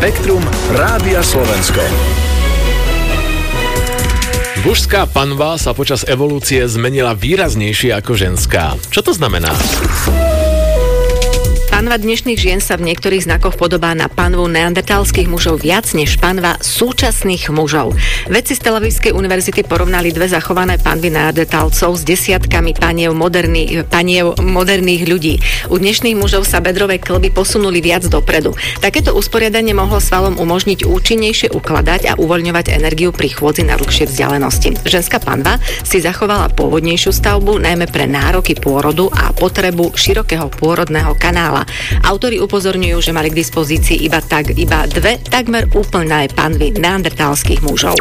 Spektrum Rádia Slovensko. Mužská panva sa počas evolúcie zmenila výraznejšie ako ženská. Čo to znamená? Panva dnešných žien sa v niektorých znakoch podobá na panvu neandertálskych mužov viac než panva súčasných mužov. Vedci z Tel Avivskej univerzity porovnali dve zachované panvy neandertálcov s desiatkami paniev moderných ľudí. U dnešných mužov sa bedrové kĺby posunuli viac dopredu. Takéto usporiadanie mohlo svalom umožniť účinnejšie ukladať a uvoľňovať energiu pri chôdzi na dlhšie vzdialenosti. Ženská panva si zachovala pôvodnejšiu stavbu, najmä pre nároky pôrodu a potrebu širokého pôrodného kanála. Autori upozorňujú, že mali k dispozícii iba dve takmer úplné panvy neandertálskych mužov.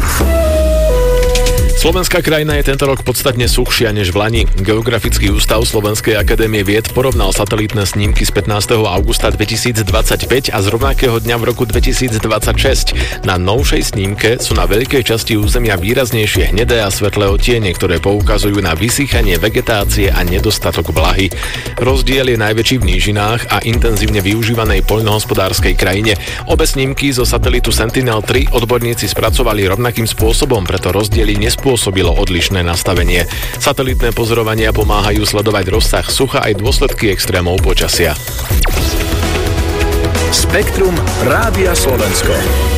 Slovenská krajina je tento rok podstatne suchšia než v lani. Geografický ústav Slovenskej akadémie vied porovnal satelitné snímky z 15. augusta 2025 a z rovnakého dňa v roku 2026. Na novšej snímke sú na veľkej časti územia výraznejšie hnedé a svetlé odtiene, ktoré poukazujú na vysýchanie vegetácie a nedostatok vlahy. Rozdiel je najväčší v nížinách a intenzívne využívanej poľnohospodárskej krajine. Obe snímky zo satelitu Sentinel-3 odborníci spracovali rovnakým spôsobom, preto rozdiely nespôsobilo odlišné nastavenie. Satelitné pozorovania pomáhajú sledovať rozsah sucha aj dôsledky extrémov počasia. Spektrum Rádia Slovensko.